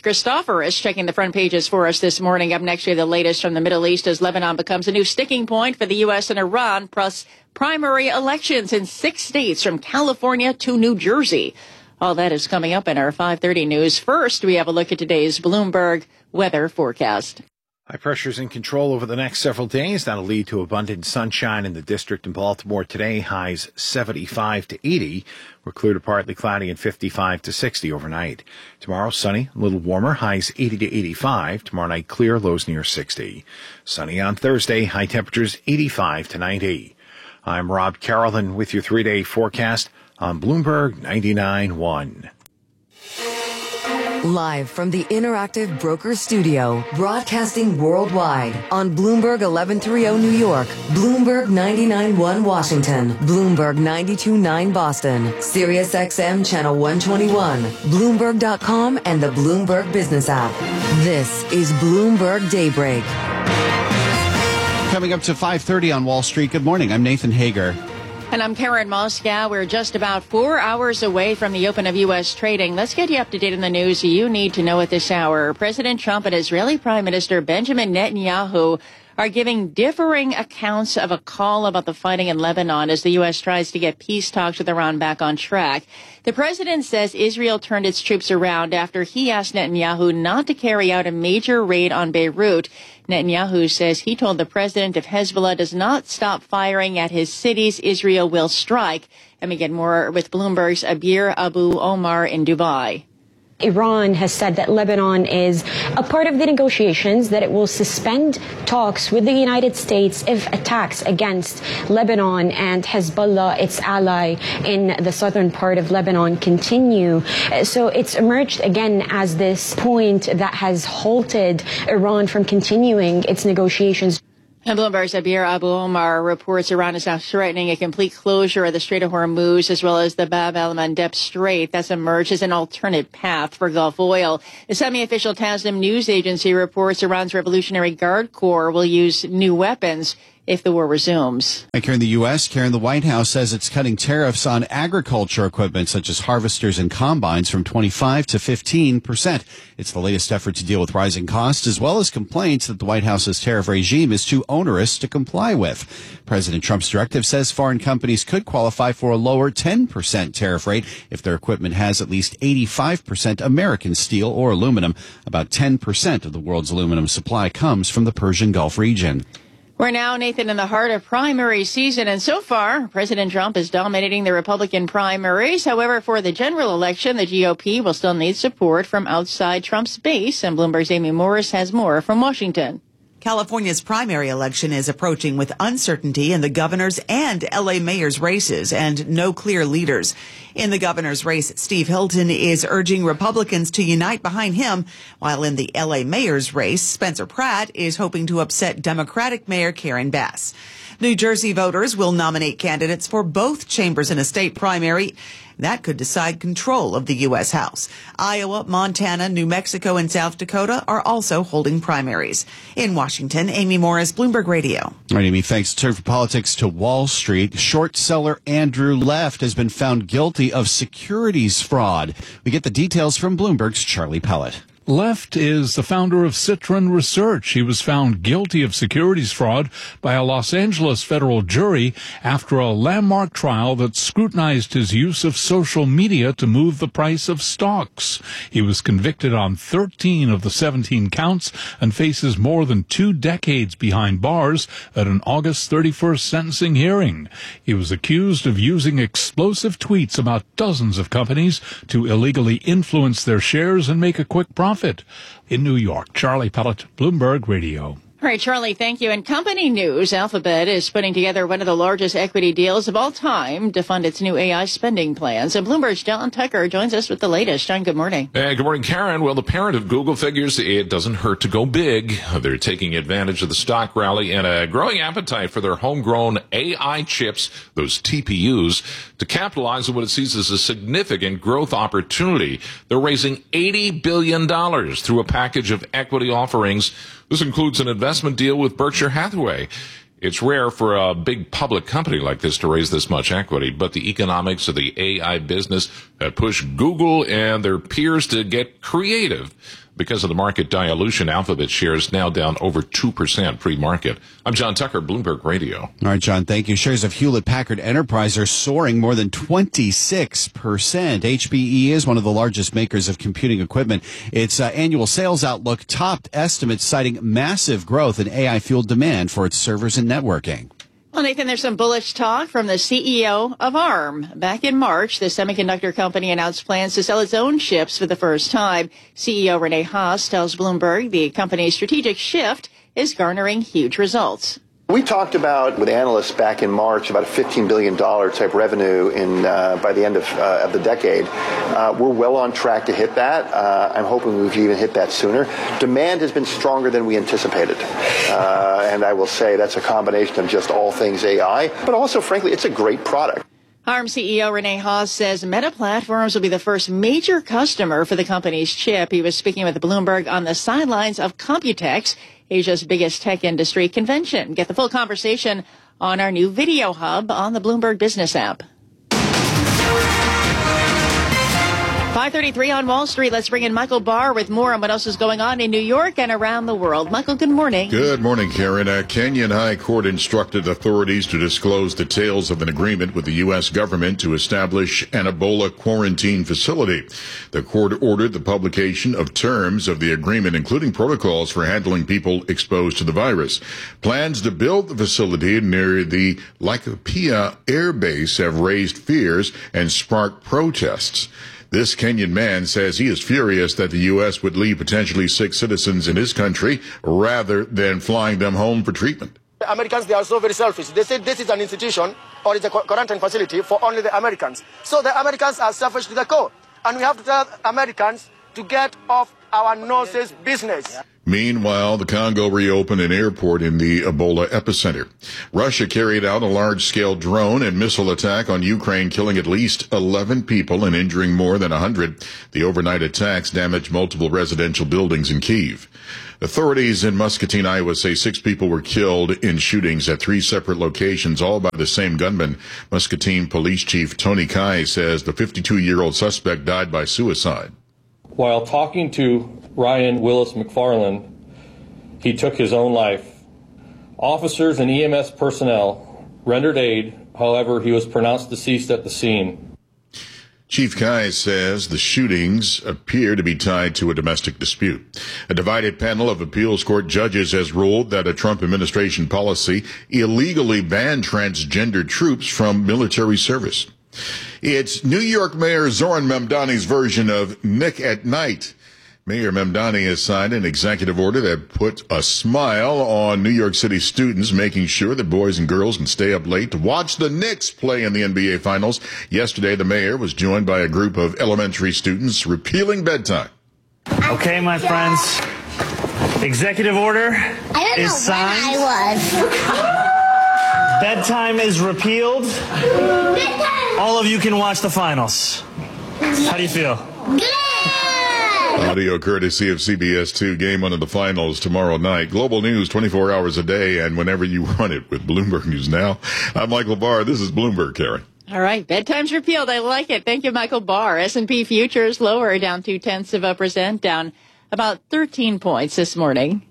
checking the front pages for us this morning. Up next, the latest from the Middle East as Lebanon becomes a new sticking point for the U.S. and Iran, plus primary elections in 6 states from California to New Jersey. All that is coming up in our 5:30 news. First, we have a look at today's Bloomberg weather forecast. High pressure is in control over the next several days. That'll lead to abundant sunshine in the district in Baltimore today. Highs 75 to 80. We're clear to partly cloudy and 55 to 60 overnight. Tomorrow, sunny, a little warmer. Highs 80 to 85. Tomorrow night, clear, lows near 60. Sunny on Thursday. High temperatures 85 to 90. I'm Rob Carrollton with your 3-day forecast on Bloomberg 99.1. Live from the Interactive Brokers Studio, broadcasting worldwide on Bloomberg 1130 New York, Bloomberg 99.1 Washington, Bloomberg 92.9 Boston, Sirius XM Channel 121, Bloomberg.com, and the Bloomberg Business app. This is Bloomberg Daybreak. Coming up to 5:30 on Wall Street. Good morning. I'm Nathan Hager. And I'm Karen Moscow. We're just about 4 hours away from the open of U.S. trading. Let's get you up to date on the news you need to know at this hour. President Trump and Israeli Prime Minister Benjamin Netanyahu are giving differing accounts of a call about the fighting in Lebanon as the U.S. tries to get peace talks with Iran back on track. The president says Israel turned its troops around after he asked Netanyahu not to carry out a major raid on Beirut. Netanyahu says he told the president if Hezbollah does not stop firing at his cities, Israel will strike. And we get more with Bloomberg's Abir Abu Omar in Dubai. Iran has said that Lebanon is a part of the negotiations, that it will suspend talks with the United States if attacks against Lebanon and Hezbollah, its ally in the southern part of Lebanon, continue. So it's emerged again as this point that has halted Iran from continuing its negotiations. And Bloomberg's Abir Abu Omar reports Iran is now threatening a complete closure of the Strait of Hormuz as well as the Bab el-Mandeb Strait. That's emerged as an alternate path for Gulf oil. The semi-official Tasnim news agency reports Iran's Revolutionary Guard Corps will use new weapons if the war resumes. And here in the U.S., Karen, the White House says it's cutting tariffs on agriculture equipment such as harvesters and combines from 25 to 15%. It's the latest effort to deal with rising costs as well as complaints that the White House's tariff regime is too onerous to comply with. President Trump's directive says foreign companies could qualify for a lower 10% tariff rate if their equipment has at least 85% American steel or aluminum. About 10% of the world's aluminum supply comes from the Persian Gulf region. We're now, Nathan, in the heart of primary season, and so far, President Trump is dominating the Republican primaries. However, for the general election, the GOP will still need support from outside Trump's base, and Bloomberg's Amy Morris has more from Washington. California's primary election is approaching with uncertainty in the governor's and L.A. mayor's races and no clear leaders. In the governor's race, Steve Hilton is urging Republicans to unite behind him, while in the L.A. mayor's race, Spencer Pratt is hoping to upset Democratic Mayor Karen Bass. New Jersey voters will nominate candidates for both chambers in a state primary. That could decide control of the U.S. House. Iowa, Montana, New Mexico, and South Dakota are also holding primaries. In Washington, Amy Morris, Bloomberg Radio. All right, Amy, thanks. Turn for politics to Wall Street. Short seller Andrew Left has been found guilty of securities fraud. We get the details from Bloomberg's Charlie Pellet. Left is the founder of Citron Research. He was found guilty of securities fraud by a Los Angeles federal jury after a landmark trial that scrutinized his use of social media to move the price of stocks. He was convicted on 13 of the 17 counts and faces more than 2 decades behind bars at an August 31st sentencing hearing. He was accused of using explosive tweets about dozens of companies to illegally influence their shares and make a quick profit. In New York, Charlie Pellet, Bloomberg Radio. All right, Charlie, thank you. And company news, Alphabet is putting together one of the largest equity deals of all time to fund its new AI spending plans. And Bloomberg's John Tucker joins us with the latest. John, good morning. Good morning, Karen. Well, the parent of Google figures it doesn't hurt to go big. They're taking advantage of the stock rally and a growing appetite for their homegrown AI chips, those TPUs, to capitalize on what it sees as a significant growth opportunity. They're raising $80 billion through a package of equity offerings. This includes an investment deal with Berkshire Hathaway. It's rare for a big public company like this to raise this much equity, but the economics of the AI business have pushed Google and their peers to get creative. Because of the market dilution, Alphabet shares now down over 2% pre-market. I'm John Tucker, Bloomberg Radio. All right, John, thank you. Shares of Hewlett-Packard Enterprise are soaring more than 26%. HPE is one of the largest makers of computing equipment. Its annual sales outlook topped estimates, citing massive growth in AI-fueled demand for its servers and networking. Well, Nathan, there's some bullish talk from the CEO of ARM. Back in March, the semiconductor company announced plans to sell its own chips for the first time. CEO Rene Haas tells Bloomberg the company's strategic shift is garnering huge results. We talked about with analysts back in March about a $15 billion type revenue by the end of the decade. We're well on track to hit that. I'm hoping we can even hit that sooner. Demand has been stronger than we anticipated. And I will say that's a combination of just all things AI, but also, frankly, it's a great product. ARM CEO Rene Haas says Meta Platforms will be the first major customer for the company's chip. He was speaking with Bloomberg on the sidelines of Computex, Asia's biggest tech industry convention. Get the full conversation on our new video hub on the Bloomberg Business app. 5:33 on Wall Street. Let's bring in Michael Barr with more on what else is going on in New York and around the world. Michael, good morning. Good morning, Karen. Kenyan High Court instructed authorities to disclose details of an agreement with the U.S. government to establish an Ebola quarantine facility. The court ordered the publication of terms of the agreement, including protocols for handling people exposed to the virus. Plans to build the facility near the Laikipia Air Base have raised fears and sparked protests. This Kenyan man says he is furious that the U.S. would leave potentially sick citizens in his country rather than flying them home for treatment. The Americans, they are so very selfish. They say this is an institution or it's a quarantine facility for only the Americans. So the Americans are selfish to the core. And we have to tell Americans to get off our noses business. Meanwhile, the Congo reopened an airport in the Ebola epicenter. Russia carried out a large-scale drone and missile attack on Ukraine, killing at least 11 people and injuring more than 100. The overnight attacks damaged multiple residential buildings in Kyiv. Authorities in Muscatine, Iowa say 6 people were killed in shootings at 3 separate locations, all by the same gunman. Muscatine Police Chief Tony Kai says the 52-year-old suspect died by suicide. While talking to Ryan Willis McFarland, he took his own life. Officers and EMS personnel rendered aid. However, he was pronounced deceased at the scene. Chief Kai says the shootings appear to be tied to a domestic dispute. A divided panel of appeals court judges has ruled that a Trump administration policy illegally banned transgender troops from military service. It's New York Mayor Zoran Mamdani's version of Nick at Night. Mayor Mamdani has signed an executive order that put a smile on New York City students, making sure that boys and girls can stay up late to watch the Knicks play in the NBA Finals. Yesterday, the mayor was joined by a group of elementary students repealing bedtime. Okay, my friends, executive order is signed. Bedtime is repealed. All of you can watch the finals. How do you feel? Good. Audio courtesy of CBS 2. Game 1 of the finals tomorrow night. Global news 24 hours a day and whenever you want it with Bloomberg News Now. I'm Michael Barr. This is Bloomberg, Karen. All right. Bedtime's repealed. I like it. Thank you, Michael Barr. S&P futures lower, down 0.2%, down about 13 points this morning.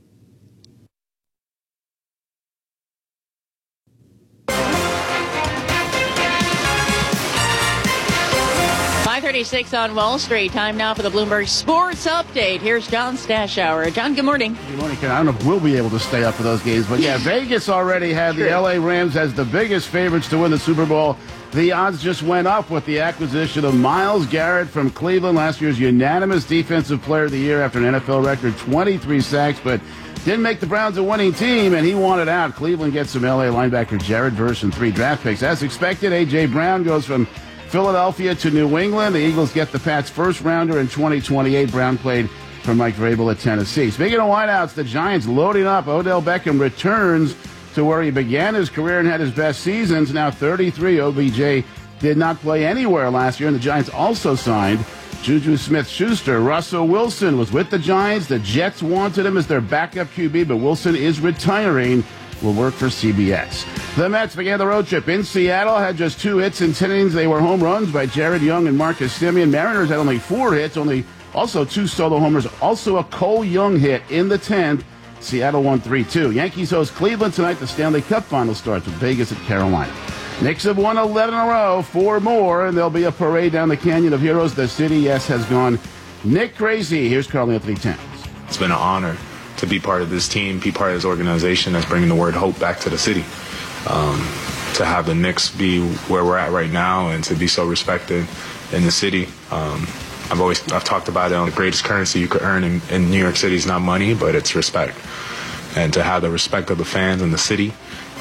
On Wall Street. Time now for the Bloomberg Sports Update. Here's John Stashower. John, good morning. Good morning, Ken. I don't know if we'll be able to stay up for those games, but yeah, Vegas already had the L.A. Rams as the biggest favorites to win the Super Bowl. The odds just went up with the acquisition of Myles Garrett from Cleveland, last year's unanimous Defensive Player of the Year after an NFL record 23 sacks, but didn't make the Browns a winning team, and he wanted out. Cleveland gets some L.A. linebacker Jared Verse and 3 draft picks. As expected, A.J. Brown goes from Philadelphia to New England. The Eagles get the Pats' first rounder in 2028. Brown played for Mike Vrabel at Tennessee. Speaking of wideouts, the Giants loading up. Odell Beckham returns to where he began his career and had his best seasons. Now 33. OBJ did not play anywhere last year, and the Giants also signed Juju Smith-Schuster. Russell Wilson was with the Giants. The Jets wanted him as their backup QB, but Wilson is retiring. Will work for CBS. The Mets began the road trip in Seattle, had just 2 hits in 10 innings. They were home runs by Jared Young and Marcus Semien. Mariners had only 4 hits, also 2 solo homers, also a Cole Young hit in the 10th. Seattle won 3-2. Yankees host Cleveland tonight. The Stanley Cup final starts with Vegas at Carolina. Knicks have won 11 in a row, 4 more, and there'll be a parade down the Canyon of Heroes. The city, yes, has gone Nick crazy. Here's Carl Anthony Towns. It's been an honor to be part of this team, be part of this organization that's bringing the word hope back to the city. To have the Knicks be where we're at right now and to be so respected in the city. I've talked about it. The greatest currency you could earn in New York City is not money, but it's respect. And to have the respect of the fans in the city,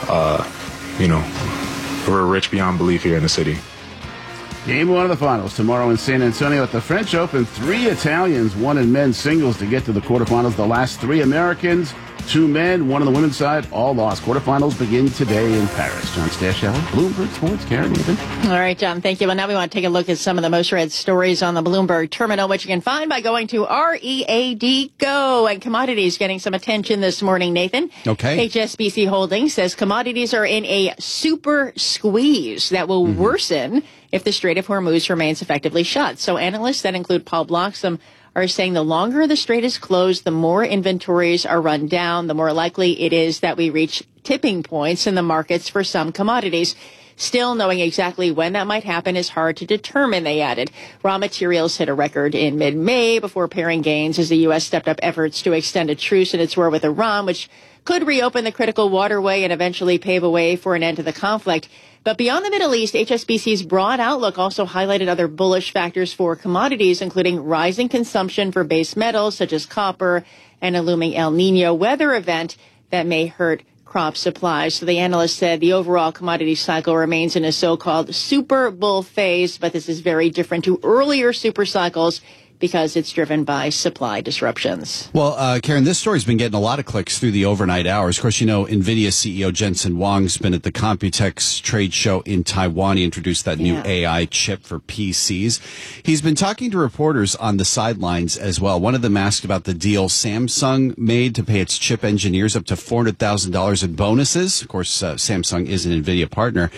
we're rich beyond belief here in the city. Game 1 of the finals tomorrow in San Antonio at the French Open. 3 Italians won in men's singles to get to the quarterfinals. The last 3 Americans 2 men, 1 on the women's side, all lost. Quarterfinals begin today in Paris. John Stashow, Bloomberg Sports. Karen, Nathan. All right, John, thank you. Well, now we want to take a look at some of the most read stories on the Bloomberg terminal, which you can find by going to READ Go. And commodities getting some attention this morning, Nathan. Okay. HSBC Holdings says commodities are in a super squeeze that will worsen if the Strait of Hormuz remains effectively shut. So analysts that include Paul Bloxham are saying the longer the strait is closed, the more inventories are run down, the more likely it is that we reach tipping points in the markets for some commodities. Still, knowing exactly when that might happen is hard to determine, they added. Raw materials hit a record in mid-May before pairing gains as the U.S. stepped up efforts to extend a truce in its war with Iran, which could reopen the critical waterway and eventually pave a way for an end to the conflict. But beyond the Middle East, HSBC's broad outlook also highlighted other bullish factors for commodities, including rising consumption for base metals such as copper and a looming El Nino weather event that may hurt crop supplies. So the analyst said the overall commodity cycle remains in a so-called super bull phase, but this is very different to earlier super cycles because it's driven by supply disruptions. Well, Karen, this story's been getting a lot of clicks through the overnight hours. Of course, you know, NVIDIA CEO Jensen Huang's been at the Computex trade show in Taiwan. He introduced that new AI chip for PCs. He's been talking to reporters on the sidelines as well. One of them asked about the deal Samsung made to pay its chip engineers up to $400,000 in bonuses. Of course, Samsung is an NVIDIA partner.